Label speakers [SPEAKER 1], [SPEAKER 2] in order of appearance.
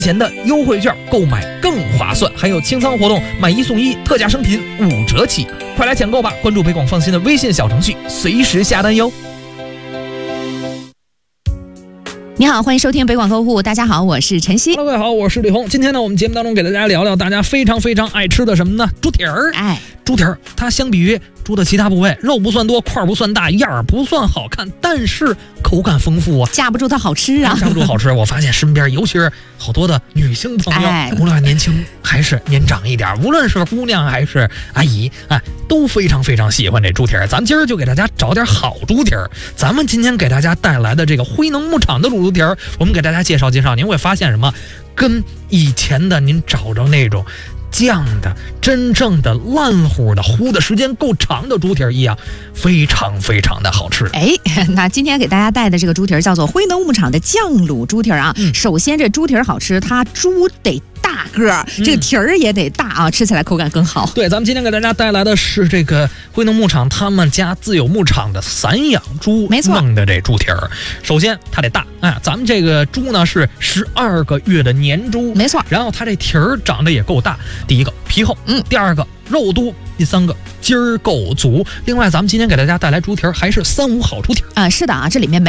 [SPEAKER 1] 前的优惠券购买更划算，还有清仓活动，买1送1，特价商品5折起，快来抢购吧！关注北广放心的微信小程序，随时下单哟。
[SPEAKER 2] 你好，欢迎收听北广购物。大家好，我是晨曦。
[SPEAKER 1] 各位好，我是李红。今天呢，我们节目当中给大家聊聊大家非常爱吃的什么呢？猪蹄儿。猪蹄儿它相比于猪的其他部位，肉不算多，块不算大，样儿不算好看，但是口感丰富啊，
[SPEAKER 2] 架不住它好吃啊，
[SPEAKER 1] 架不住好吃。我发现身边尤其是好多的女性朋友，无论年轻还是年长一点，无论是姑娘还是阿姨，都非常喜欢这猪蹄儿。咱们今儿就给大家找点好猪蹄儿。咱们今天给大家带来的这个辉能牧场的卤猪蹄儿，我们给大家介绍，您会发现什么？跟以前的您找着那种酱的真正的烂乎的烀的时间够长的猪蹄儿一样，非常的好吃。
[SPEAKER 2] 那今天给大家带的这个猪蹄儿叫做辉能牧场的酱卤猪蹄儿啊。首先这猪蹄儿好吃，它猪得大个，这个蹄儿也得大啊，吃起来口感更好。
[SPEAKER 1] 对，咱们今天给大家带来的是这个辉能牧场他们家自有牧场的散养猪弄的这猪蹄儿。首先它得大，咱们这个猪呢是12个月的年猪，
[SPEAKER 2] 没错。
[SPEAKER 1] 然后它这蹄儿长得也够大，第一个皮厚，第二个肉多，第三个筋儿够足。另外咱们今天给大家带来猪蹄儿还是3、5好猪蹄儿。
[SPEAKER 2] 是的啊，这里面